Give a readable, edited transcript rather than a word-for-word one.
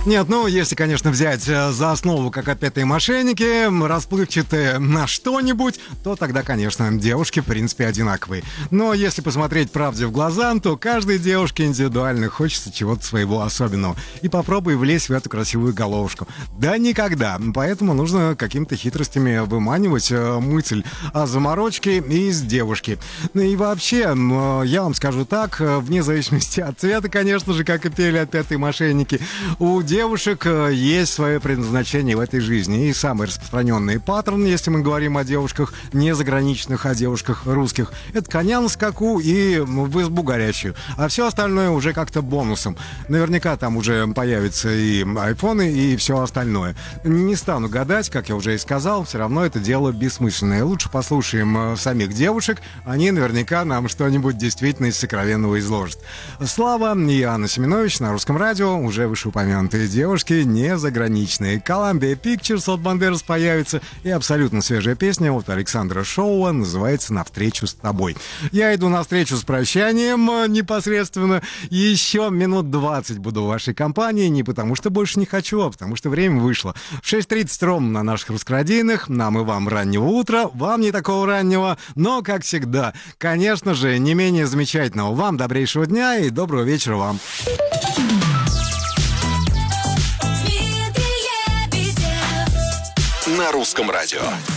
Нет, ну, если, конечно, взять за основу, как отпетые мошенники, расплывчатые на что-нибудь, то тогда, конечно, девушки, в принципе, одинаковые. Но если посмотреть правде в глаза, то каждой девушке индивидуально хочется чего-то своего особенного. И попробуй влезть в эту красивую головушку. Да никогда. Поэтому нужно какими-то хитростями выманивать мысль о заморочке из девушки. Ну и вообще, я вам скажу так, вне зависимости от цвета, конечно же, как и пели отпетые мошенники, у девушек есть свое предназначение в этой жизни. И самый распространенный паттерн, если мы говорим о девушках не заграничных, а девушках русских, это коня на скаку и в избу горячую. А все остальное уже как-то бонусом. Наверняка там уже появятся и айфоны, и все остальное. Не стану гадать, как я уже и сказал, все равно это дело бессмысленное. Лучше послушаем самих девушек, они наверняка нам что-нибудь действительно из сокровенного изложат. Слава и Анна Семенович на Русском радио, уже вышеупомянутые девушки не заграничные. Columbia Pictures от Бандерас появится, и абсолютно свежая песня от Александра Шоуа называется «Навстречу с тобой». Я иду навстречу с прощанием непосредственно. Еще минут 20 буду в вашей компании, не потому что больше не хочу, а потому что время вышло. 6:30 ровно на наших русскородийных. Нам и вам раннего утра, вам не такого раннего, но, как всегда, конечно же, не менее замечательного. Вам добрейшего дня и доброго вечера вам. На Русском радио.